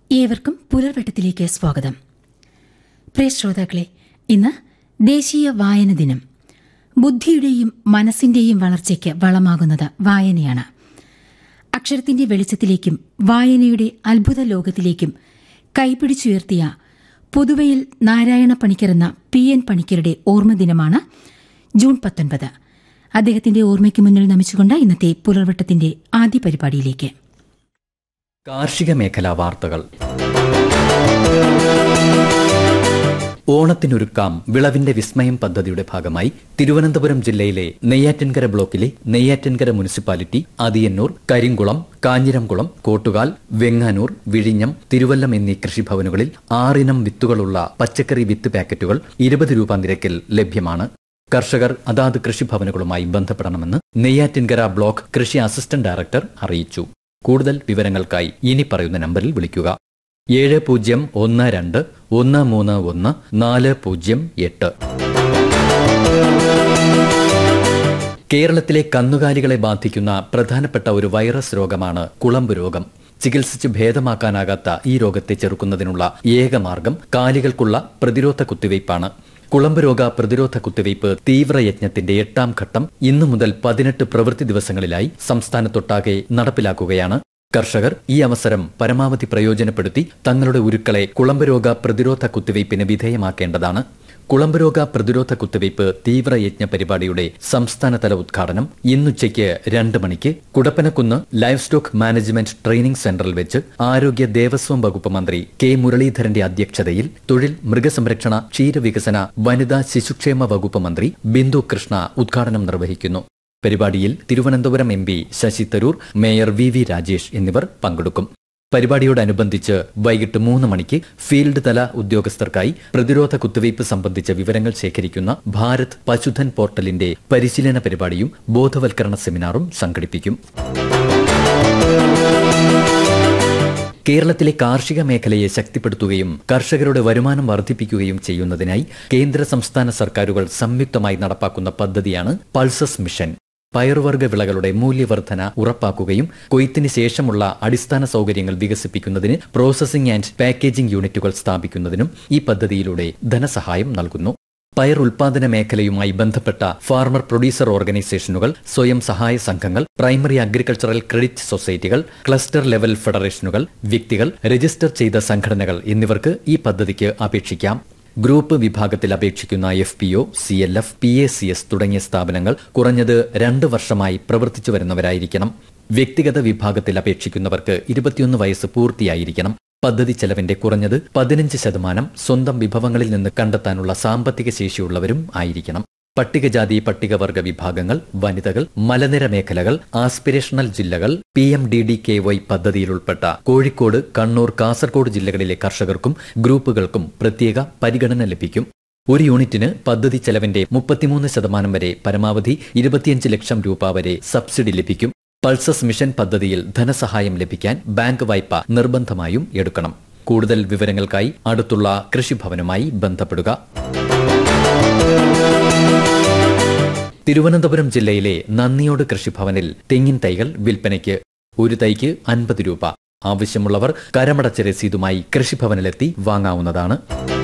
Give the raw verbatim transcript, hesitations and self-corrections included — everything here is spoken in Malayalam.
ഏവർക്കും പുലർവെട്ടത്തിലേക്ക് സ്വാഗതം. പ്രിയ ശ്രോതാക്കളെ, ഇന്ന് ദേശീയ വായന ദിനം. ബുദ്ധിയുടെയും മനസ്സിന്റെയും വളർച്ചയ്ക്ക് വളമാകുന്നത് വായനയാണ്. അക്ഷരത്തിന്റെ വെളിച്ചത്തിലേക്കും വായനയുടെ അത്ഭുത ലോകത്തിലേക്കും കൈപിടിച്ചുയർത്തിയ പുതുവയിൽ നാരായണ പണിക്കർ എന്ന പി എൻ പണിക്കരുടെ ഓർമ്മദിനമാണ് ജൂൺ പത്തൊൻപത്. അദ്ദേഹത്തിന്റെ ഓർമ്മയ്ക്ക് മുന്നിൽ നമിച്ചുകൊണ്ട് ഇന്നത്തെ പുലർവെട്ടത്തിന്റെ ആദ്യ പരിപാടിയിലേക്ക്. കാർഷിക മേഖലാ വാർത്തകൾ. ഓണത്തിനൊരുക്കാം വിളവിന്റെ വിസ്മയം പദ്ധതിയുടെ ഭാഗമായി തിരുവനന്തപുരം ജില്ലയിലെ നെയ്യാറ്റിൻകര ബ്ലോക്കിലെ നെയ്യാറ്റിൻകര മുനിസിപ്പാലിറ്റി, അതിയന്നൂർ, കരിങ്കുളം, കാഞ്ഞിരംകുളം, കോട്ടുകാൽ, വെങ്ങാനൂർ, വിഴിഞ്ഞം, തിരുവല്ലം എന്നീ കൃഷിഭവനുകളിൽ ആറിനം വിത്തുകളുള്ള പച്ചക്കറി വിത്ത് പാക്കറ്റുകൾ ഇരുപത് രൂപ നിരക്കിൽ ലഭ്യമാണ്. കർഷകർ അതാത് കൃഷിഭവനുകളുമായി ബന്ധപ്പെടണമെന്ന് നെയ്യാറ്റിൻകര ബ്ലോക്ക് കൃഷി അസിസ്റ്റന്റ് ഡയറക്ടർ അറിയിച്ചു. കൂടുതൽ വിവരങ്ങൾക്കായി ഇനി പറയുന്ന നമ്പറിൽ വിളിക്കുക: ഏഴ് പൂജ്യം ഒന്ന് രണ്ട് ഒന്ന് മൂന്ന് ഒന്ന് നാല് പൂജ്യം എട്ട്. കേരളത്തിലെ കന്നുകാലികളെ ബാധിക്കുന്ന പ്രധാനപ്പെട്ട ഒരു വൈറസ് രോഗമാണ് കുളമ്പ് രോഗം. ചികിത്സിച്ച് ഭേദമാക്കാനാകാത്ത ഈ രോഗത്തെ ചെറുക്കുന്നതിനുള്ള ഏകമാർഗം കാലികൾക്കുള്ള പ്രതിരോധ കുത്തിവയ്പ്പാണ്. കുളമ്പ് രോഗ പ്രതിരോധ കുത്തിവയ്പ് തീവ്രയജ്ഞത്തിന്റെ എട്ടാം ഘട്ടം ഇന്നു മുതൽ പതിനെട്ട് പ്രവൃത്തി ദിവസങ്ങളിലായി സംസ്ഥാനത്തൊട്ടാകെ നടപ്പിലാക്കുകയാണ്. കർഷകർ ഈ അവസരം പരമാവധി പ്രയോജനപ്പെടുത്തി തങ്ങളുടെ ഉരുക്കളെ കുളമ്പ് രോഗ പ്രതിരോധ കുത്തിവയ്പ്പിന് വിധേയമാക്കേണ്ടതാണ്. കുളമ്പ് രോഗ പ്രതിരോധ കുത്തിവയ്പ് തീവ്രയജ്ഞ പരിപാടിയുടെ സംസ്ഥാനതല ഉദ്ഘാടനം ഇന്നുച്ചയ്ക്ക് രണ്ട് മണിക്ക് Kudappanakunnu life stock management training സെന്ററിൽ വെച്ച് ആരോഗ്യ ദേവസ്വം വകുപ്പ് മന്ത്രി കെ മുരളീധരന്റെ അധ്യക്ഷതയിൽ തൊഴിൽ, മൃഗസംരക്ഷണ, ക്ഷീരവികസന, വനിതാ ശിശുക്ഷേമ വകുപ്പ് മന്ത്രി ബിന്ദു കൃഷ്ണ ഉദ്ഘാടനം നിർവഹിക്കുന്നു. പരിപാടിയിൽ Thiruvananthapuram M P Sasi Tharoor, mayor V V Rajesh എന്നിവർ പങ്കെടുക്കും. പരിപാടിയോടനുബന്ധിച്ച് വൈകിട്ട് മൂന്ന് മണിക്ക് ഫീൽഡ് തല ഉദ്യോഗസ്ഥർക്കായി പ്രതിരോധ കുത്തിവയ്പ് സംബന്ധിച്ച വിവരങ്ങൾ ശേഖരിക്കുന്ന ഭാരത് പശുധൻ പോർട്ടലിന്റെ പരിശീലന പരിപാടിയും ബോധവൽക്കരണ സെമിനാറും സംഘടിപ്പിക്കും. കേരളത്തിലെ കാർഷിക മേഖലയെ ശക്തിപ്പെടുത്തുകയും കർഷകരുടെ വരുമാനം വർദ്ധിപ്പിക്കുകയും ചെയ്യുന്നതിനായി കേന്ദ്ര സംസ്ഥാന സർക്കാരുകൾ സംയുക്തമായി നടപ്പാക്കുന്ന പദ്ധതിയാണ് പൾസസ് മിഷൻ. പയറുവർഗ്ഗ വിളകളുടെ മൂല്യവർധന ഉറപ്പാക്കുകയും കൊയ്ത്തിന് ശേഷമുള്ള അടിസ്ഥാന സൗകര്യങ്ങൾ വികസിപ്പിക്കുന്നതിന് പ്രോസസിംഗ് ആൻഡ് പാക്കേജിംഗ് യൂണിറ്റുകൾ സ്ഥാപിക്കുന്നതിനും ഈ പദ്ധതിയിലൂടെ ധനസഹായം നൽകുന്നു. പയർ ഉൽപാദന മേഖലയുമായി ബന്ധപ്പെട്ട ഫാർമർ പ്രൊഡ്യൂസർ ഓർഗനൈസേഷനുകൾ, സ്വയം സഹായ സംഘങ്ങൾ, primary agricultural credit സൊസൈറ്റികൾ, cluster level ഫെഡറേഷനുകൾ, വ്യക്തികൾ, രജിസ്റ്റർ ചെയ്ത സംഘടനകൾ എന്നിവർക്ക് ഈ പദ്ധതിക്ക് അപേക്ഷിക്കാം. ഗ്രൂപ്പ് വിഭാഗത്തിൽ അപേക്ഷിക്കുന്ന F P O, C L F, P A C S തുടങ്ങിയ സ്ഥാപനങ്ങൾ കുറഞ്ഞത് രണ്ട് വർഷമായി പ്രവർത്തിച്ചു വരുന്നവരായിരിക്കണം. വ്യക്തിഗത വിഭാഗത്തിൽ അപേക്ഷിക്കുന്നവർക്ക് ഇരുപത്തിയൊന്ന് വയസ്സ് പൂർത്തിയായിരിക്കണം. പദ്ധതി ചെലവിന്റെ കുറഞ്ഞത് പതിനഞ്ച് ശതമാനം സ്വന്തം വിഭവങ്ങളിൽ നിന്ന് കണ്ടെത്താനുള്ള സാമ്പത്തിക ശേഷിയുള്ളവരും ആയിരിക്കണം. പട്ടികജാതി പട്ടികവർഗ വിഭാഗങ്ങൾ, വനിതകൾ, മലനിര മേഖലകൾ, ആസ്പിരേഷണൽ ജില്ലകൾ, P M D D K Y പദ്ധതിയിൽ ഉൾപ്പെട്ട കോഴിക്കോട്, കണ്ണൂർ, കാസർഗോഡ് ജില്ലകളിലെ കർഷകർക്കും ഗ്രൂപ്പുകൾക്കും പ്രത്യേക പരിഗണന ലഭിക്കും. ഒരു യൂണിറ്റിന് പദ്ധതി ചെലവിന്റെ മുപ്പത്തിമൂന്ന് ശതമാനം വരെ പരമാവധി ഇരുപത്തിയഞ്ച് ലക്ഷം രൂപ വരെ സബ്സിഡി ലഭിക്കും. പൾസസ് മിഷൻ പദ്ധതിയിൽ ധനസഹായം ലഭിക്കാൻ ബാങ്ക് വായ്പ നിർബന്ധമായും എടുക്കണം. കൂടുതൽ വിവരങ്ങൾക്കായി അടുത്തുള്ള കൃഷിഭവനുമായി ബന്ധപ്പെടുക. തിരുവനന്തപുരം ജില്ലയിലെ നന്ദിയോട് കൃഷിഭവനിൽ തെങ്ങിൻ തൈകൾ വിൽപ്പനയ്ക്ക്. ഒരു തൈക്ക് അൻപത് രൂപ. ആവശ്യമുള്ളവർ കരമടച്ച രസീതുമായി കൃഷിഭവനിലെത്തി വാങ്ങാവുന്നതാണ്.